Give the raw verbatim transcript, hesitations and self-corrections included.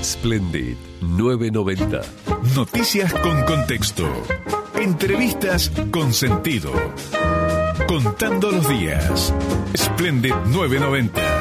Splendid novecientos noventa. Noticias con contexto. Entrevistas con sentido. Contando los días. Splendid novecientos noventa.